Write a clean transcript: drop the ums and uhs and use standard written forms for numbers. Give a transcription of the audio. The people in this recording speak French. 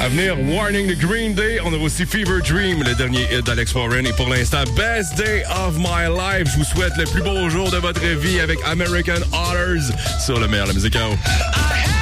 À venir, Warning the Green Day. On a aussi Fever Dream, le dernier hit d'Alex Warren. Et pour l'instant, Best Day of My Life. Je vous souhaite le plus beau jour de votre vie avec American Authors sur le meilleur de la musique.